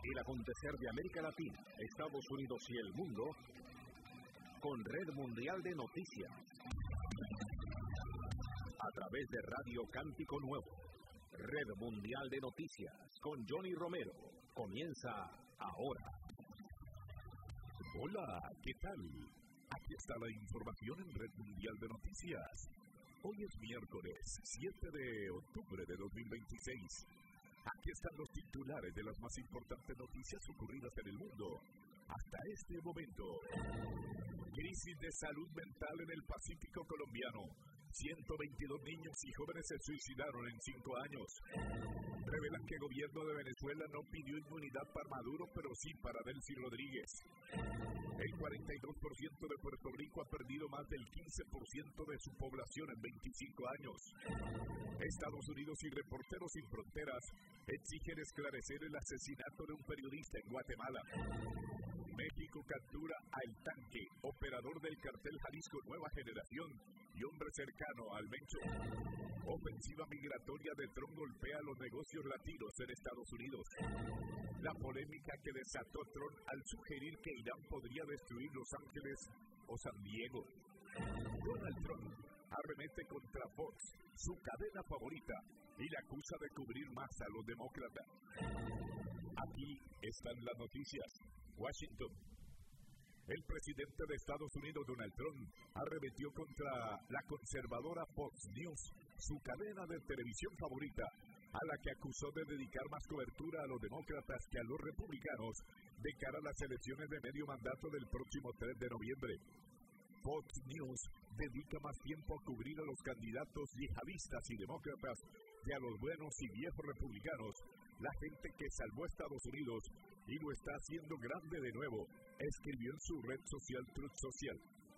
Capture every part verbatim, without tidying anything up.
El acontecer de América Latina, Estados Unidos y el mundo con Red Mundial de Noticias. A través de Radio Cántico Nuevo, Red Mundial de Noticias con Johnny Romero. Comienza ahora. Hola, ¿qué tal? Aquí está la información en Red Mundial de Noticias. Hoy es miércoles siete de octubre de dos mil veintiséis. Aquí están los titulares de las más importantes noticias ocurridas en el mundo hasta este momento. Crisis de salud mental en el Pacífico colombiano. ciento veintidós niños y jóvenes se suicidaron en cinco años. Revelan que el gobierno de Venezuela no pidió inmunidad para Maduro, pero sí para Delcy Rodríguez. El cuarenta y dos por ciento de Puerto Rico ha perdido más del quince por ciento de su población en veinticinco años. Estados Unidos y Reporteros Sin Fronteras exigen esclarecer el asesinato de un periodista en Guatemala. México captura a El Tanque, operador del cartel Jalisco Nueva Generación y hombre cercano al Mencho. Ofensiva migratoria de Trump golpea los negocios latinos en Estados Unidos. La polémica que desató Trump al sugerir que Irán podría destruir Los Ángeles o San Diego. Donald Trump arremete contra Fox, su cadena favorita, y la acusa de cubrir más a los demócratas. Aquí están las noticias. Washington. El presidente de Estados Unidos, Donald Trump, arremetió contra la conservadora Fox News, su cadena de televisión favorita, a la que acusó de dedicar más cobertura a los demócratas que a los republicanos de cara a las elecciones de medio mandato del próximo tres de noviembre. Fox News dedica más tiempo a cubrir a los candidatos yihadistas y demócratas que a los buenos y viejos republicanos, la gente que salvó a Estados Unidos y lo está haciendo grande de nuevo, escribió en su red social Truth Social.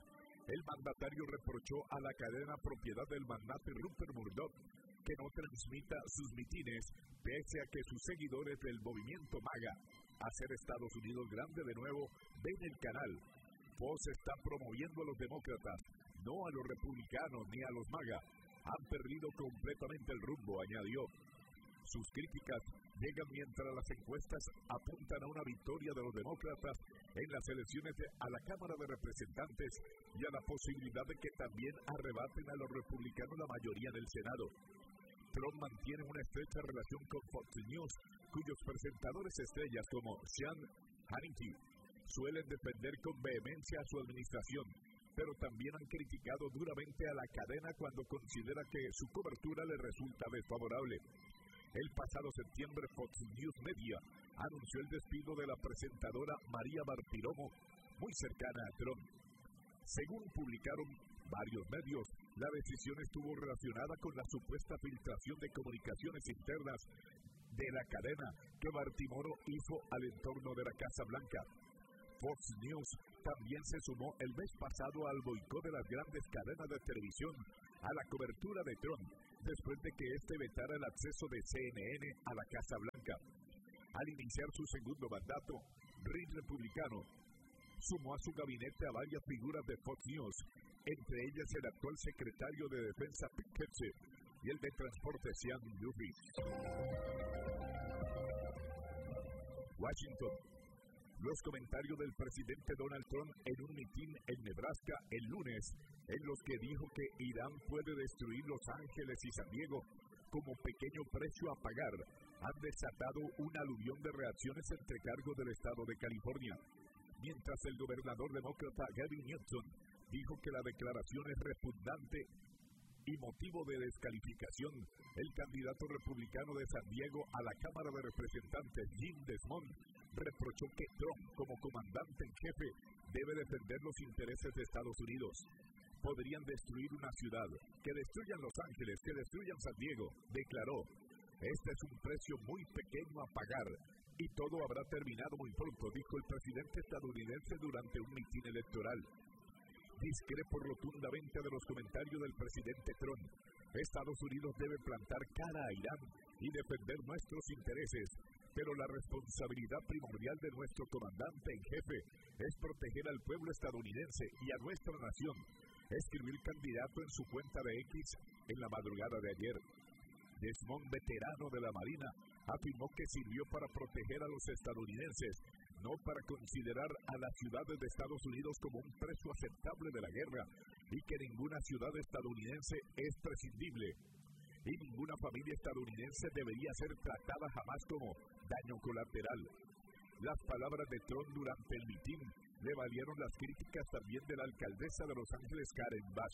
El mandatario reprochó a la cadena propiedad del magnate Rupert Murdoch que no transmita sus mitines, pese a que sus seguidores del movimiento MAGA, hacer Estados Unidos grande de nuevo, ven el canal. Fox está promoviendo a los demócratas, no a los republicanos ni a los MAGA. Han perdido completamente el rumbo, añadió. Sus críticas llegan mientras las encuestas apuntan a una victoria de los demócratas en las elecciones de, a la Cámara de Representantes y a la posibilidad de que también arrebaten a los republicanos la mayoría del Senado. Trump mantiene una estrecha relación con Fox News, cuyos presentadores estrellas como Sean Hannity suelen defender con vehemencia a su administración, pero también han criticado duramente a la cadena cuando considera que su cobertura le resulta desfavorable. El pasado septiembre, Fox News Media anunció el despido de la presentadora María Bartiromo, muy cercana a Trump. Según publicaron varios medios, la decisión estuvo relacionada con la supuesta filtración de comunicaciones internas de la cadena que Bartiromo hizo al entorno de la Casa Blanca. Fox News también se sumó el mes pasado al boicot de las grandes cadenas de televisión a la cobertura de Trump, después de que éste vetara el acceso de C N N a la Casa Blanca. Al iniciar su segundo mandato, Reid republicano sumó a su gabinete a varias figuras de Fox News, entre ellas el actual secretario de Defensa Pete Hegseth y el de Transporte Sean Duffy. Washington. Los comentarios del presidente Donald Trump en un mitin en Nebraska el lunes, en los que dijo que Irán puede destruir Los Ángeles y San Diego como pequeño precio a pagar, han desatado un aluvión de reacciones entre cargos del estado de California. Mientras el gobernador demócrata Gavin Newsom dijo que la declaración es repugnante y motivo de descalificación, el candidato republicano de San Diego a la Cámara de Representantes, Jim Desmond, reprochó que Trump, como comandante en jefe, debe defender los intereses de Estados Unidos. Podrían destruir una ciudad, que destruyan Los Ángeles, que destruyan San Diego, declaró. Este es un precio muy pequeño a pagar y todo habrá terminado muy pronto, dijo el presidente estadounidense durante un mitin electoral. Discrepo rotundamente de los comentarios del presidente Trump. Estados Unidos debe plantar cara a Irán y defender nuestros intereses, pero la responsabilidad primordial de nuestro comandante en jefe es proteger al pueblo estadounidense y a nuestra nación, escribió el candidato en su cuenta de X en la madrugada de ayer. Desmond, veterano de la Marina, Afirmó que sirvió para proteger a los estadounidenses, no para considerar a las ciudades de Estados Unidos como un precio aceptable de la guerra, y que ninguna ciudad estadounidense es prescindible, y ninguna familia estadounidense debería ser tratada jamás como daño colateral. Las palabras de Trump durante el mitin le valieron las críticas también de la alcaldesa de Los Ángeles, Karen Bass.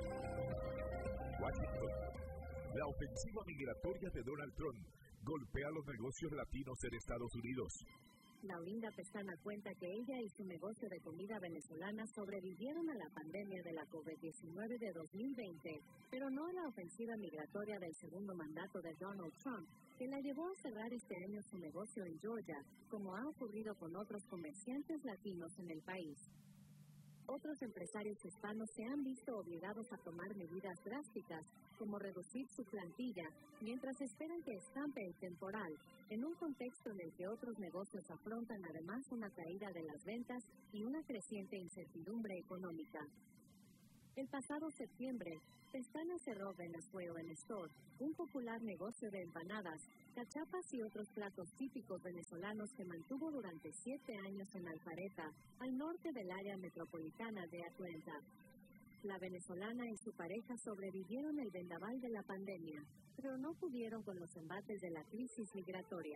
Washington. La ofensiva migratoria de Donald Trump golpea a los negocios latinos en Estados Unidos. Laurinda Pestana cuenta que ella y su negocio de comida venezolana sobrevivieron a la pandemia de la COVID diecinueve de dos mil veinte, pero no a la ofensiva migratoria del segundo mandato de Donald Trump, que la llevó a cerrar este año su negocio en Georgia, como ha ocurrido con otros comerciantes latinos en el país. Otros empresarios hispanos se han visto obligados a tomar medidas drásticas, como reducir su plantilla, mientras esperan que escampe el temporal, en un contexto en el que otros negocios afrontan además una caída de las ventas y una creciente incertidumbre económica. El pasado septiembre, Pestana cerró Venezuelan Store, un popular negocio de empanadas, cachapas y otros platos típicos venezolanos que mantuvo durante siete años en Alpharetta, al norte del área metropolitana de Atlanta. La venezolana y su pareja sobrevivieron el vendaval de la pandemia, pero no pudieron con los embates de la crisis migratoria.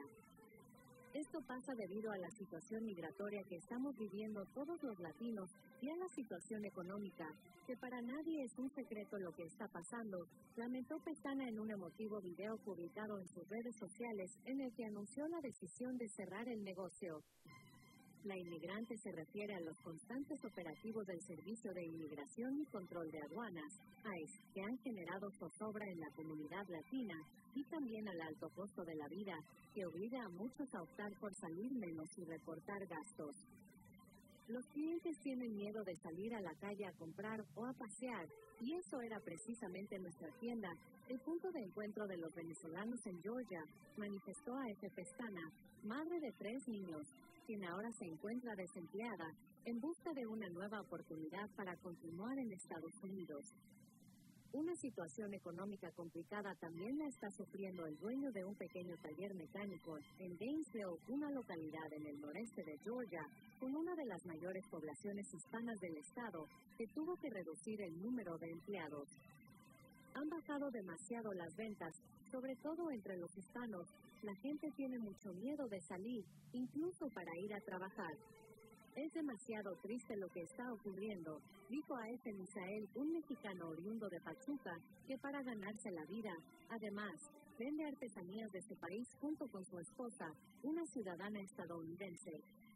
Esto pasa debido a la situación migratoria que estamos viviendo todos los latinos y a la situación económica, que para nadie es un secreto lo que está pasando, lamentó Pestana en un emotivo video publicado en sus redes sociales en el que anunció la decisión de cerrar el negocio. La inmigrante se refiere a los constantes operativos del Servicio de Inmigración y Control de Aduanas, I C E, que han generado zozobra en la comunidad latina, y también al alto costo de la vida, que obliga a muchos a optar por salir menos y recortar gastos. Los clientes tienen miedo de salir a la calle a comprar o a pasear, y eso era precisamente nuestra tienda, el punto de encuentro de los venezolanos en Georgia, manifestó a F. Pestana, madre de tres niños, quien ahora se encuentra desempleada, en busca de una nueva oportunidad para continuar en Estados Unidos. Una situación económica complicada también la está sufriendo el dueño de un pequeño taller mecánico en Gainesville, una localidad en el noreste de Georgia, con una de las mayores poblaciones hispanas del estado, que tuvo que reducir el número de empleados. Han bajado demasiado las ventas, sobre todo entre los hispanos. La gente tiene mucho miedo de salir, incluso para ir a trabajar. Es demasiado triste lo que está ocurriendo, dijo a F. Misael, un mexicano oriundo de Pachuca, que para ganarse la vida, además, vende artesanías de su país junto con su esposa, una ciudadana estadounidense.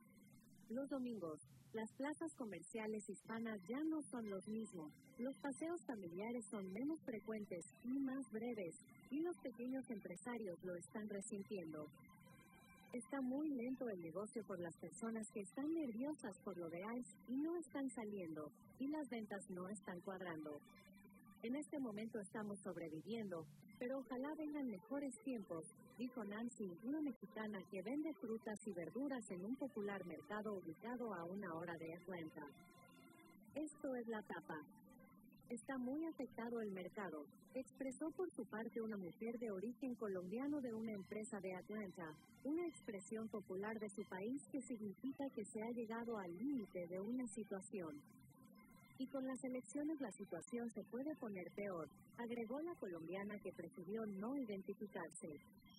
Los domingos, las plazas comerciales hispanas ya no son los mismos, los paseos familiares son menos frecuentes y más breves, y los pequeños empresarios lo están resintiendo. Está muy lento el negocio por las personas que están nerviosas por lo de I C E y no están saliendo, y las ventas no están cuadrando. En este momento estamos sobreviviendo, pero ojalá vengan mejores tiempos, dijo Nancy, una mexicana que vende frutas y verduras en un popular mercado ubicado a una hora de Atlanta. Esto es la tapa. Está muy afectado el mercado, expresó por su parte una mujer de origen colombiano de una empresa de Atlanta, una expresión popular de su país que significa que se ha llegado al límite de una situación. Y con las elecciones la situación se puede poner peor, agregó la colombiana que prefirió no identificarse.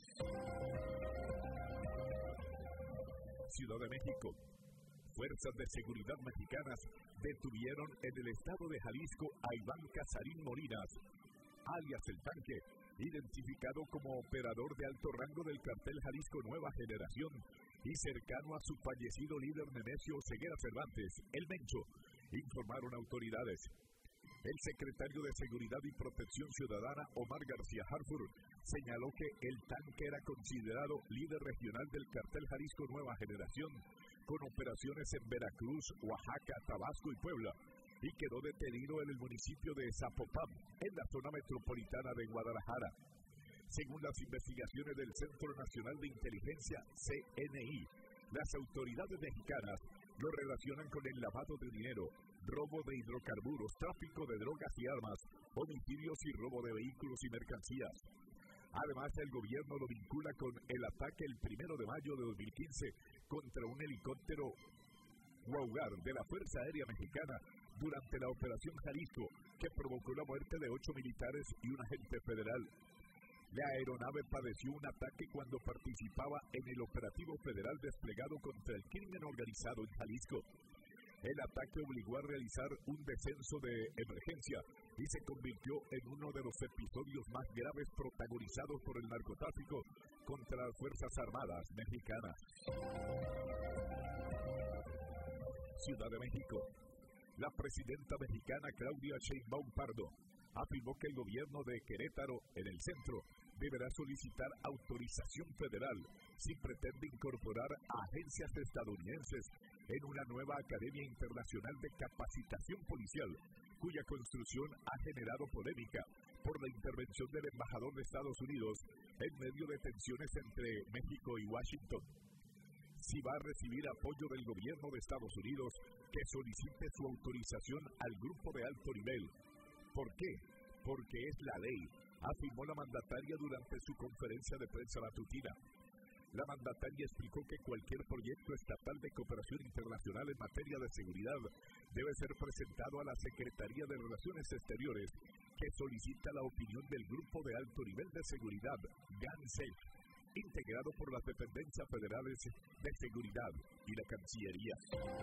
Ciudad de México. Fuerzas de seguridad mexicanas detuvieron en el estado de Jalisco a Iván Casarín Molinas, alias El Tanque, identificado como operador de alto rango del cartel Jalisco Nueva Generación y cercano a su fallecido líder Nemesio Ceguera Cervantes, El Mencho, informaron autoridades. El secretario de Seguridad y Protección Ciudadana, Omar García Harfur, señaló que El Tanque era considerado líder regional del cartel Jalisco Nueva Generación, con operaciones en Veracruz, Oaxaca, Tabasco y Puebla, y quedó detenido en el municipio de Zapopan, en la zona metropolitana de Guadalajara. Según las investigaciones del Centro Nacional de Inteligencia, C N I, las autoridades mexicanas lo relacionan con el lavado de dinero, robo de hidrocarburos, tráfico de drogas y armas, homicidios y robo de vehículos y mercancías. Además, el gobierno lo vincula con el ataque el primero de mayo de dos mil quince contra un helicóptero Waugar de la Fuerza Aérea Mexicana durante la Operación Jalisco, que provocó la muerte de ocho militares y un agente federal. La aeronave padeció un ataque cuando participaba en el operativo federal desplegado contra el crimen organizado en Jalisco. El ataque obligó a realizar un descenso de emergencia y se convirtió en uno de los episodios más graves protagonizados por el narcotráfico contra las Fuerzas Armadas mexicanas. Ciudad de México. La presidenta mexicana Claudia Sheinbaum Pardo afirmó que el gobierno de Querétaro, en el centro, deberá solicitar autorización federal si pretende incorporar a agencias estadounidenses en una nueva Academia Internacional de Capacitación Policial, cuya construcción ha generado polémica por la intervención del embajador de Estados Unidos en medio de tensiones entre México y Washington. Si va a recibir apoyo del gobierno de Estados Unidos, que solicite su autorización al grupo de alto nivel. ¿Por qué? Porque es la ley, afirmó la mandataria durante su conferencia de prensa matutina. La mandataria explicó que cualquier proyecto estatal de cooperación internacional en materia de seguridad debe ser presentado a la Secretaría de Relaciones Exteriores, que solicita la opinión del Grupo de Alto Nivel de Seguridad, GANSEF, integrado por las dependencias federales de seguridad y la Cancillería.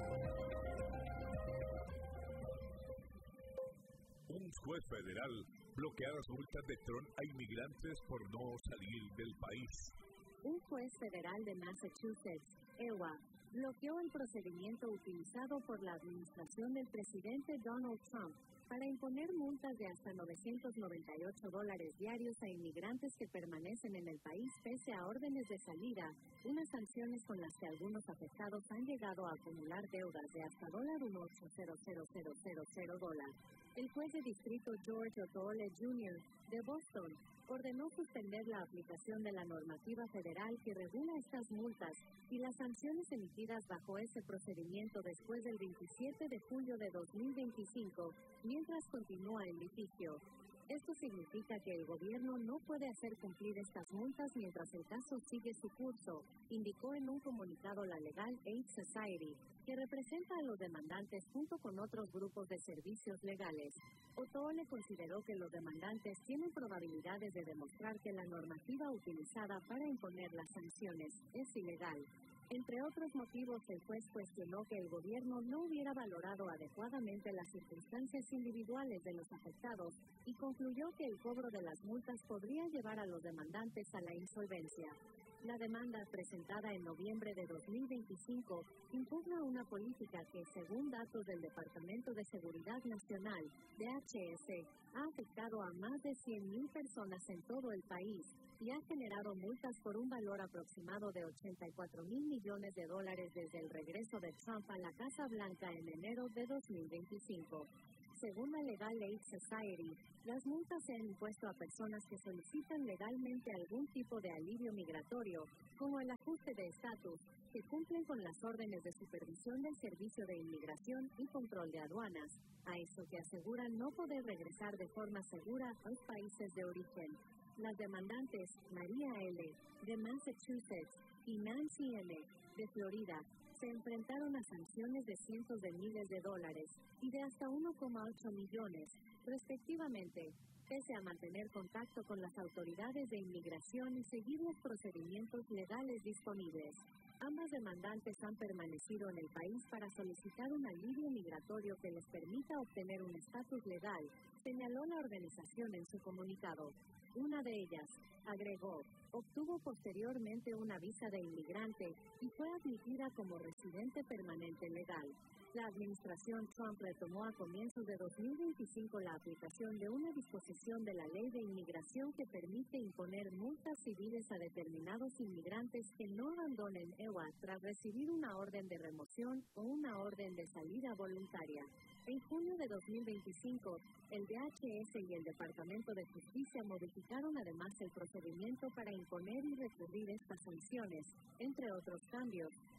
Un juez federal bloquea las multas de Trump a inmigrantes por no salir del país. Un juez federal de Massachusetts, E W A, bloqueó el procedimiento utilizado por la administración del presidente Donald Trump para imponer multas de hasta novecientos noventa y ocho dólares diarios a inmigrantes que permanecen en el país pese a órdenes de salida, unas sanciones con las que algunos afectados han llegado a acumular deudas de hasta ocho cero cero cero cero cero dólares. El juez de distrito George O'Toole junior de Boston ordenó suspender la aplicación de la normativa federal que regula estas multas y las sanciones emitidas bajo ese procedimiento después del veintisiete de julio de dos mil veinticinco, mientras continúa el litigio. Esto significa que el gobierno no puede hacer cumplir estas multas mientras el caso sigue su curso, indicó en un comunicado la Legal Aid Society, que representa a los demandantes junto con otros grupos de servicios legales. O'Toole consideró que los demandantes tienen probabilidades de demostrar que la normativa utilizada para imponer las sanciones es ilegal. Entre otros motivos, el juez cuestionó que el gobierno no hubiera valorado adecuadamente las circunstancias individuales de los afectados y concluyó que el cobro de las multas podría llevar a los demandantes a la insolvencia. La demanda, presentada en noviembre de dos mil veinticinco, impugna una política que, según datos del Departamento de Seguridad Nacional, D H S, ha afectado a más de cien mil personas en todo el país y ha generado multas por un valor aproximado de ochenta y cuatro mil millones de dólares desde el regreso de Trump a la Casa Blanca en enero de dos mil veinticinco. Según la Legal Aid Society, las multas se han impuesto a personas que solicitan legalmente algún tipo de alivio migratorio, como el ajuste de estatus, que cumplen con las órdenes de supervisión del Servicio de Inmigración y Control de Aduanas, a eso que aseguran no poder regresar de forma segura a los países de origen. Las demandantes María L., de Massachusetts, y Nancy M., de Florida, se enfrentaron a sanciones de cientos de miles de dólares y de hasta uno coma ocho millones, respectivamente, pese a mantener contacto con las autoridades de inmigración y seguir los procedimientos legales disponibles. Ambas demandantes han permanecido en el país para solicitar un alivio migratorio que les permita obtener un estatus legal, señaló la organización en su comunicado. Una de ellas, agregó, obtuvo posteriormente una visa de inmigrante y fue admitida como residente permanente legal. La administración Trump retomó a comienzos de dos mil veinticinco la aplicación de una disposición de la Ley de Inmigración que permite imponer multas civiles a determinados inmigrantes que no abandonen E W A tras recibir una orden de remoción o una orden de salida voluntaria. En junio de dos mil veinticinco, el D H S y el Departamento de Justicia modificaron además el procedimiento para imponer y recurrir estas sanciones. Entre otros cambios,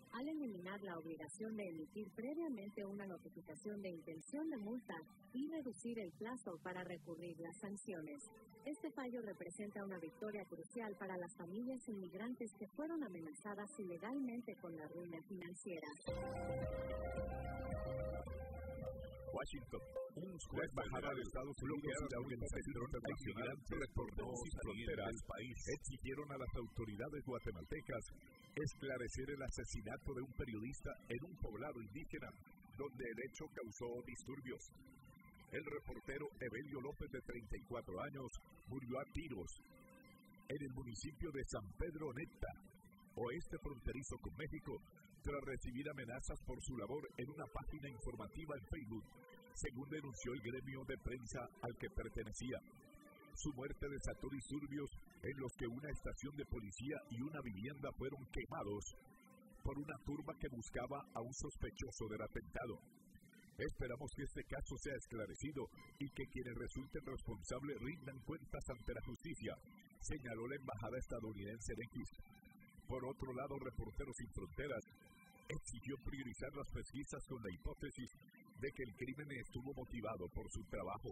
al eliminar la obligación de emitir previamente una notificación de intención de multa y reducir el plazo para recurrir las sanciones. Este fallo representa una victoria crucial para las familias inmigrantes que fueron amenazadas ilegalmente con la ruina financiera. Washington. La embajada de Estados Unidos y la Organización Internacional de Reporteros Sin Fronteras del país exigieron a las autoridades guatemaltecas esclarecer el asesinato de un periodista en un poblado indígena, donde el hecho causó disturbios. El reportero Evelio López, de treinta y cuatro años, murió a tiros en el municipio de San Pedro Neta, oeste fronterizo con México, tras recibir amenazas por su labor en una página informativa en Facebook, según denunció el gremio de prensa al que pertenecía. Su muerte desató disturbios en los que una estación de policía y una vivienda fueron quemados por una turba que buscaba a un sospechoso del atentado. Esperamos que este caso sea esclarecido y que quienes resulten responsables rindan cuentas ante la justicia, señaló la embajada estadounidense en X. Por otro lado, Reporteros Sin Fronteras exigió priorizar las pesquisas con la hipótesis de que el crimen estuvo motivado por su trabajo.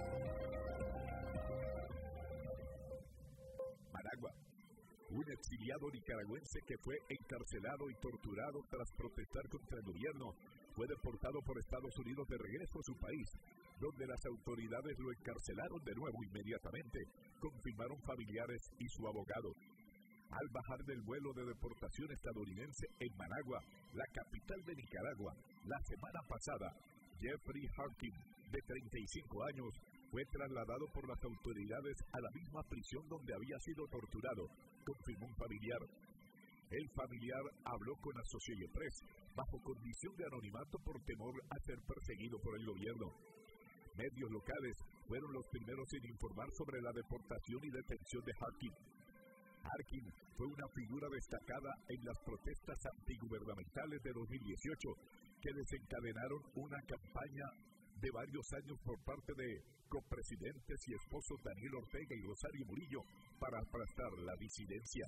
Managua. Un exiliado nicaragüense que fue encarcelado y torturado tras protestar contra el gobierno fue deportado por Estados Unidos de regreso a su país, donde las autoridades lo encarcelaron de nuevo inmediatamente, confirmaron familiares y su abogado. Al bajar del vuelo de deportación estadounidense en Managua, la capital de Nicaragua, la semana pasada, Jeffrey Harkin, de treinta y cinco años, fue trasladado por las autoridades a la misma prisión donde había sido torturado, confirmó un familiar. El familiar habló con Associated Press bajo condición de anonimato por temor a ser perseguido por el gobierno. Medios locales fueron los primeros en informar sobre la deportación y detención de Harkin. Harkin fue una figura destacada en las protestas antigubernamentales de dos mil dieciocho que desencadenaron una campaña de varios años por parte de copresidentes y esposos Daniel Ortega y Rosario Murillo para aplastar la disidencia.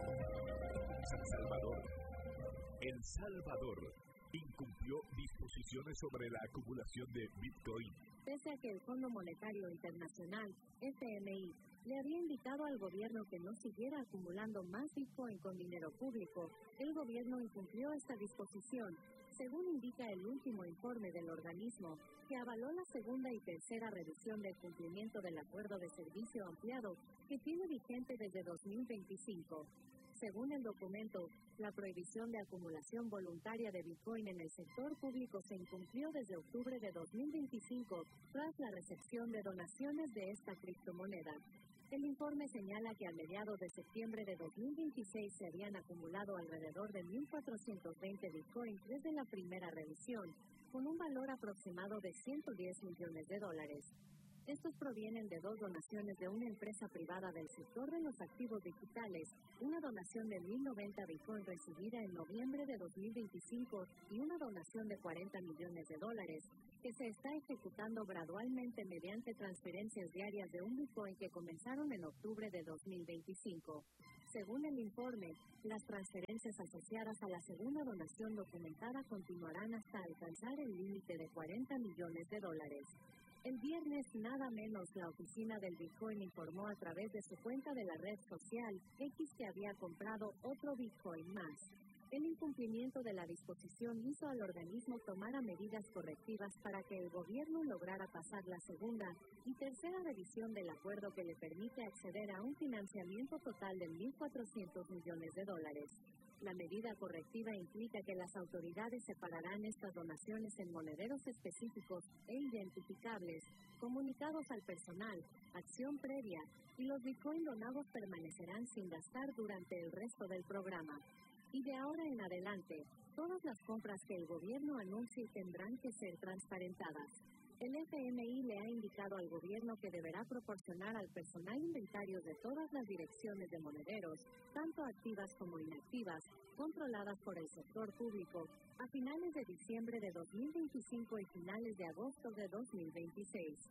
San Salvador. El Salvador incumplió disposiciones sobre la acumulación de Bitcoin. Pese a que el Fondo Monetario Internacional, F M I, le había indicado al gobierno que no siguiera acumulando más Bitcoin con dinero público, el gobierno incumplió esta disposición, según indica el último informe del organismo, que avaló la segunda y tercera revisión del cumplimiento del Acuerdo de Servicio Ampliado, que tiene vigente desde dos mil veinticinco. Según el documento, la prohibición de acumulación voluntaria de Bitcoin en el sector público se incumplió desde octubre de dos mil veinticinco, tras la recepción de donaciones de esta criptomoneda. El informe señala que a mediados de septiembre de dos mil veintiséis se habían acumulado alrededor de mil cuatrocientos veinte bitcoins desde la primera revisión, con un valor aproximado de ciento diez millones de dólares. Estos provienen de dos donaciones de una empresa privada del sector de los activos digitales, una donación de mil noventa bitcoins recibida en noviembre de dos mil veinticinco y una donación de cuarenta millones de dólares, que se está ejecutando gradualmente mediante transferencias diarias de un bitcoin que comenzaron en octubre de dos mil veinticinco. Según el informe, las transferencias asociadas a la segunda donación documentada continuarán hasta alcanzar el límite de cuarenta millones de dólares. El viernes, nada menos, la oficina del Bitcoin informó a través de su cuenta de la red social X que había comprado otro Bitcoin más. El incumplimiento de la disposición hizo al organismo tomar medidas correctivas para que el gobierno lograra pasar la segunda y tercera revisión del acuerdo que le permite acceder a un financiamiento total de mil cuatrocientos millones de dólares. La medida correctiva implica que las autoridades separarán estas donaciones en monederos específicos e identificables, comunicados al personal, acción previa, y los bitcoin donados permanecerán sin gastar durante el resto del programa. Y de ahora en adelante, todas las compras que el gobierno anuncie tendrán que ser transparentadas. El F M I le ha indicado al gobierno que deberá proporcionar al personal inventarios de todas las direcciones de monederos, tanto activas como inactivas, controladas por el sector público, a finales de diciembre de dos mil veinticinco y finales de agosto de dos mil veintiséis.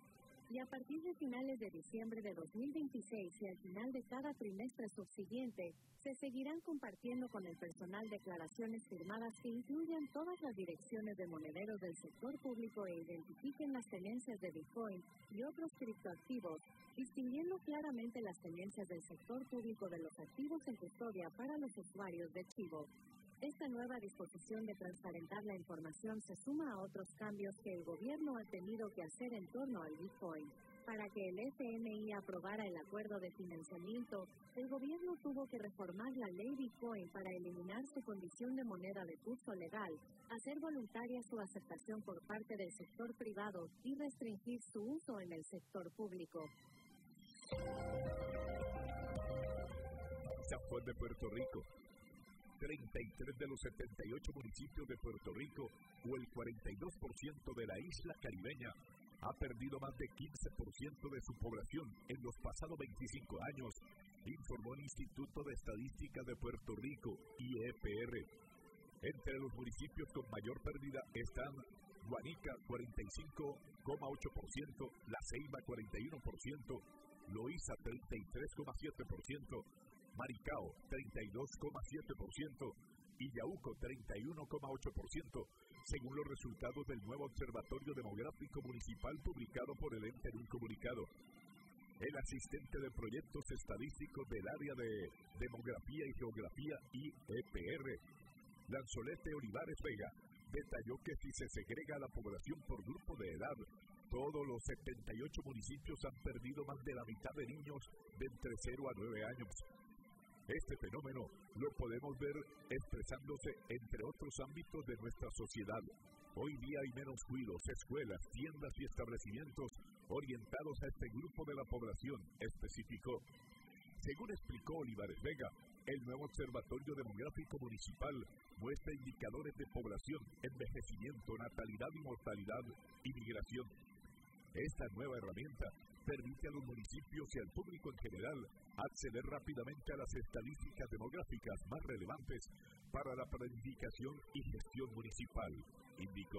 y a partir de finales de diciembre de dos mil veintiséis y al final de cada trimestre subsiguiente, se seguirán compartiendo con el personal declaraciones firmadas que incluyan todas las direcciones de monederos del sector público e identifiquen las tenencias de Bitcoin y otros criptoactivos, distinguiendo claramente las tenencias del sector público de los activos en custodia para los usuarios de Chivo. Esta nueva disposición de transparentar la información se suma a otros cambios que el gobierno ha tenido que hacer en torno al Bitcoin. Para que el F M I aprobara el acuerdo de financiamiento, el gobierno tuvo que reformar la ley Bitcoin para eliminar su condición de moneda de curso legal, hacer voluntaria su aceptación por parte del sector privado y restringir su uso en el sector público. San Juan de Puerto Rico. treinta y tres de los setenta y ocho municipios de Puerto Rico, o el cuarenta y dos por ciento de la isla caribeña, ha perdido más de quince por ciento de su población en los pasados veinticinco años, informó el Instituto de Estadística de Puerto Rico, I E P R. Entre los municipios con mayor pérdida están Guanica, cuarenta y cinco coma ocho por ciento, La Ceiba, cuarenta y uno por ciento, Loíza, treinta y tres coma siete por ciento, Maricao, treinta y dos coma siete por ciento y Yauco, treinta y uno coma ocho por ciento, según los resultados del nuevo Observatorio Demográfico Municipal publicado por el ente en un comunicado. El asistente de proyectos estadísticos del área de Demografía y Geografía I E P R, Lanzolete Olivares Vega, detalló que si se segrega la población por grupo de edad, todos los setenta y ocho municipios han perdido más de la mitad de niños de entre cero a nueve años. Este fenómeno lo podemos ver expresándose entre otros ámbitos de nuestra sociedad. Hoy día hay menos cuidos, escuelas, tiendas y establecimientos orientados a este grupo de la población, especificó. Según explicó Olivares Vega, el nuevo Observatorio Demográfico Municipal muestra indicadores de población, envejecimiento, natalidad y mortalidad y migración. Esta nueva herramienta permite a los municipios y al público en general acceder rápidamente a las estadísticas demográficas más relevantes para la planificación y gestión municipal, indicó.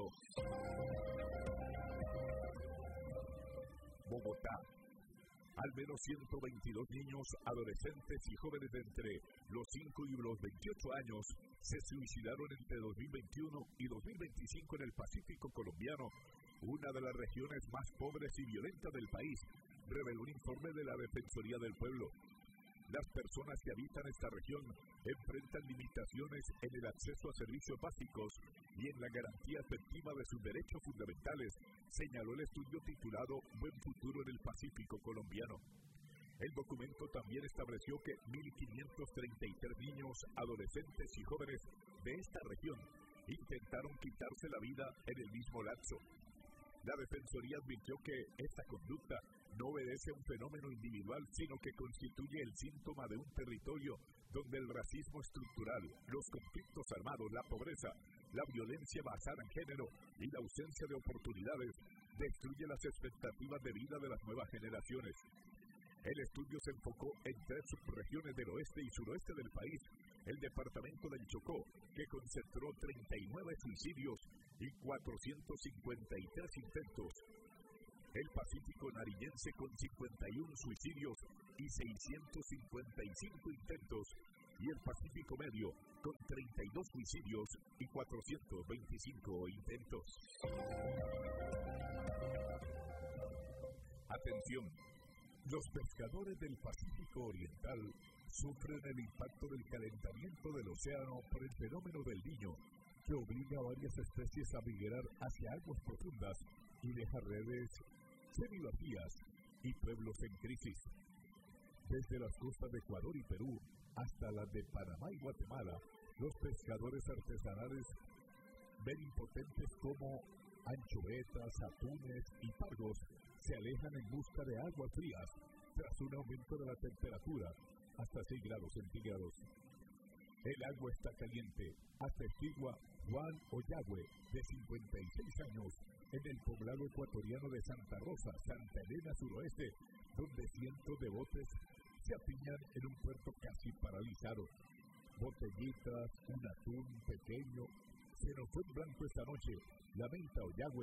Bogotá. Al menos ciento veintidós niños, adolescentes y jóvenes de entre los cinco y los veintiocho años se suicidaron entre dos mil veintiuno y dos mil veinticinco en el Pacífico colombiano, una de las regiones más pobres y violentas del país, reveló un informe de la Defensoría del Pueblo. Las personas que habitan esta región enfrentan limitaciones en el acceso a servicios básicos y en la garantía efectiva de sus derechos fundamentales, señaló el estudio titulado Buen Futuro en el Pacífico colombiano. El documento también estableció que mil quinientos treinta y tres niños, adolescentes y jóvenes de esta región intentaron quitarse la vida en el mismo lapso. La Defensoría advirtió que esta conducta no obedece a un fenómeno individual, sino que constituye el síntoma de un territorio donde el racismo estructural, los conflictos armados, la pobreza, la violencia basada en género y la ausencia de oportunidades destruye las expectativas de vida de las nuevas generaciones. El estudio se enfocó en tres subregiones del oeste y suroeste del país, el departamento del Chocó, que concentró treinta y nueve suicidios y cuatrocientos cincuenta y tres intentos, el Pacífico Nariñense con cincuenta y uno suicidios y seiscientos cincuenta y cinco intentos, y el Pacífico Medio con treinta y dos suicidios y cuatrocientos veinticinco intentos. Atención. Los pescadores del Pacífico Oriental sufren el impacto del calentamiento del océano por el fenómeno del Niño, que obliga a varias especies a migrar hacia aguas profundas y deja redes semivacías y pueblos en crisis. Desde las costas de Ecuador y Perú hasta las de Panamá y Guatemala, los pescadores artesanales ven impotentes como anchovetas, atunes y pargos se alejan en busca de aguas frías tras un aumento de la temperatura hasta seis grados centígrados. El agua está caliente, atestigua Juan Oyagüe, de cincuenta y seis años, en el poblado ecuatoriano de Santa Rosa, Santa Elena Suroeste, donde cientos de botes se apiñan en un puerto casi paralizado. Botellitas, un atún pequeño, se nos fue en blanco esta noche, lamenta Oyagüe,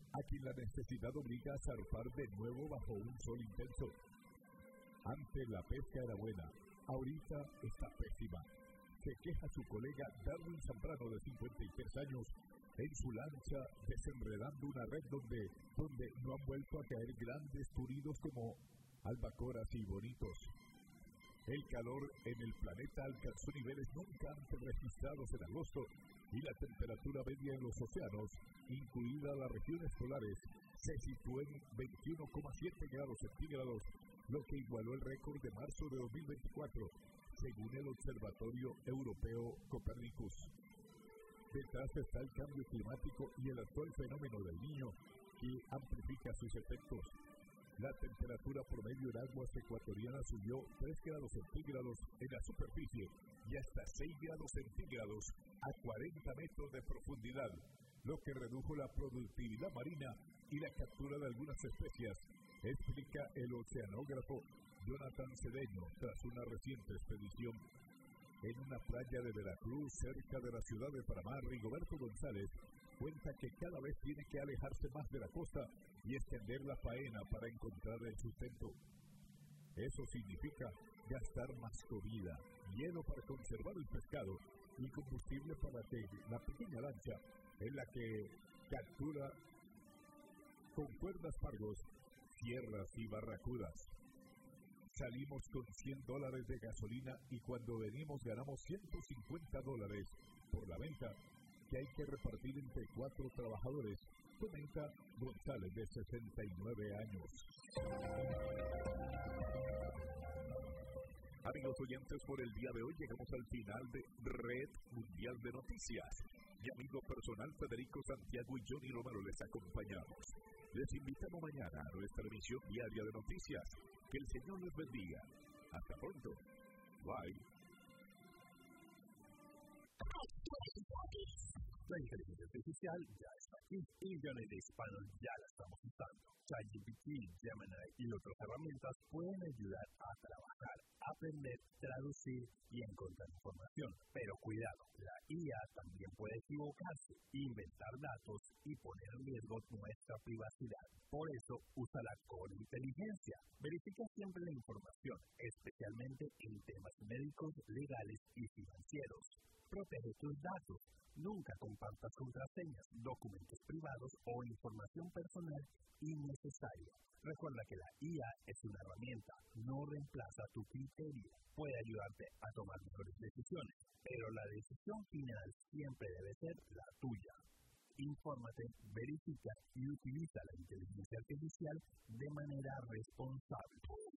a quien la necesidad obliga a zarpar de nuevo bajo un sol intenso. Antes la pesca era buena, ahorita está pésima. Se queja su colega Darwin Zambrano, de cincuenta y tres años, en su lancha desenredando una red donde, donde no han vuelto a caer grandes turidos como albacoras y bonitos. El calor en el planeta alcanzó niveles nunca antes registrados en agosto y la temperatura media en los océanos, incluidas las regiones polares, se situó en veintiuno coma siete grados centígrados, lo que igualó el récord de marzo de dos mil veinticuatro, según el Observatorio Europeo Copernicus. Detrás está el cambio climático y el actual fenómeno del Niño, que amplifica sus efectos. La temperatura promedio en aguas ecuatorianas subió tres grados centígrados en la superficie y hasta seis grados centígrados a cuarenta metros de profundidad, lo que redujo la productividad marina y la captura de algunas especies, explica el oceanógrafo Jonathan Cedeño tras una reciente expedición. En una playa de Veracruz, cerca de la ciudad de Panamá, Rigoberto González cuenta que cada vez tiene que alejarse más de la costa y extender la faena para encontrar el sustento. Eso significa gastar más comida, hielo para conservar el pescado y combustible para que la pequeña lancha en la que captura con cuerdas fargos, sierras y barracudas. Salimos con cien dólares de gasolina y cuando venimos ganamos ciento cincuenta dólares por la venta que hay que repartir entre cuatro trabajadores, comenta González, de sesenta y nueve años. Amigos oyentes, por el día de hoy llegamos al final de Red Mundial de Noticias. Mi amigo personal Federico Santiago y Johnny Romero les acompañamos. Les invitamos mañana a nuestra emisión diaria de noticias. Que el Señor les bendiga. Hasta pronto. Bye. La inteligencia artificial ya está aquí y millones de hispanos ya la estamos usando. ChatGPT, Gemini y otras herramientas pueden ayudar a trabajar, aprender, traducir y encontrar información. Pero cuidado, la I A también puede equivocarse, inventar datos y poner en riesgo nuestra privacidad. Por eso, úsala con inteligencia. Verifica siempre la información, especialmente en temas médicos, legales y financieros. Protege tus datos. Nunca compartas contraseñas, documentos privados o información personal innecesaria. Recuerda que la I A es una herramienta, no reemplaza tu criterio. Puede ayudarte a tomar mejores decisiones, pero la decisión final siempre debe ser la tuya. Infórmate, verifica y utiliza la inteligencia artificial de manera responsable.